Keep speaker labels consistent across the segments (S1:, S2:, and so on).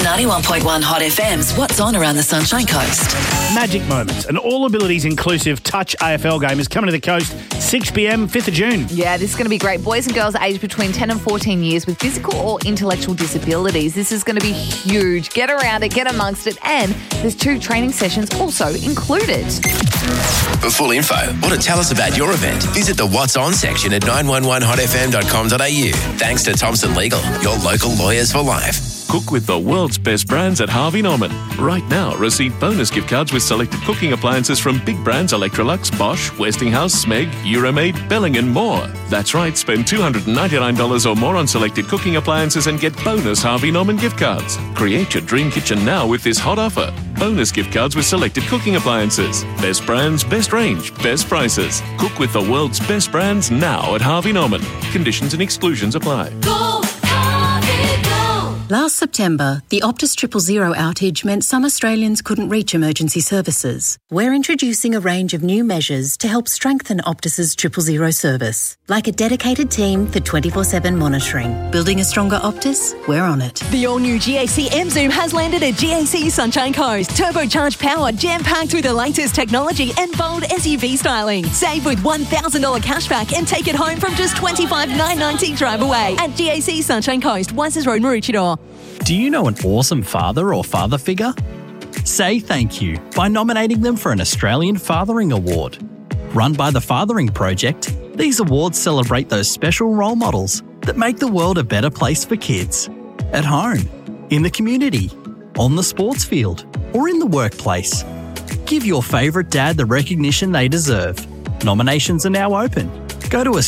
S1: 91.1 Hot FM's What's On Around the Sunshine Coast.
S2: Magic Moments, an all-abilities inclusive touch AFL game is coming to the coast 6 p.m, 5th of June.
S3: Yeah, this is going to be great. Boys and girls aged between 10 and 14 years with physical or intellectual disabilities. This is going to be huge. Get around it, get amongst it, and there's 2 training sessions also included.
S4: For full info or to tell us about your event, visit the What's On section at 911hotfm.com.au. Thanks to Thompson Legal, your local lawyers for life.
S5: Cook with the world's best brands at Harvey Norman. Right now, receive bonus gift cards with selected cooking appliances from big brands Electrolux, Bosch, Westinghouse, Smeg, Euromaid, Belling and more. That's right, spend $299 or more on selected cooking appliances and get bonus Harvey Norman gift cards. Create your dream kitchen now with this hot offer. Bonus gift cards with selected cooking appliances. Best brands, best range, best prices. Cook with the world's best brands now at Harvey Norman. Conditions and exclusions apply.
S6: Go, Harvey, go!
S7: Last September, the Optus 000 outage meant some Australians couldn't reach emergency services. We're introducing a range of new measures to help strengthen Optus's 000 service, like a dedicated team for 24/7 monitoring. Building a stronger Optus? We're on it.
S8: The all-new GAC M-Zoom has landed at GAC Sunshine Coast. Turbocharged power, jam-packed with the latest technology and bold SUV styling. Save with $1,000 cashback and take it home from just $25,990 drive away at GAC Sunshine Coast, Weiss's Road, Maroochydore.
S9: Do you know an awesome father or father figure? Say thank you by nominating them for an Australian Fathering Award. Run by the Fathering Project, these awards celebrate those special role models that make the world a better place for kids. At home, in the community, on the sports field, or in the workplace. Give your favourite dad the recognition they deserve. Nominations are now open. Go to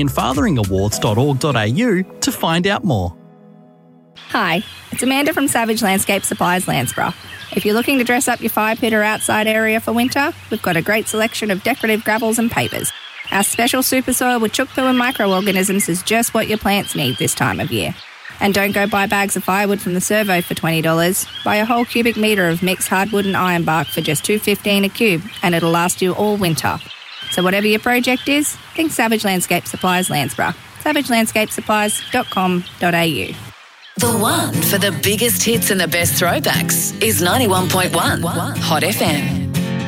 S9: australianfatheringawards.org.au to find out more.
S10: Hi, it's Amanda from Savage Landscape Supplies, Landsborough. If you're looking to dress up your fire pit or outside area for winter, we've got a great selection of decorative gravels and pavers. Our special super soil with chook poo and microorganisms is just what your plants need this time of year. And don't go buy bags of firewood from the Servo for $20. Buy a whole cubic metre of mixed hardwood and ironbark for just $2.15 a cube, and it'll last you all winter. So whatever your project is, think Savage Landscape Supplies, Landsborough. savagelandscapesupplies.com.au.
S1: The one for the biggest hits and the best throwbacks is 91.1 Hot FM.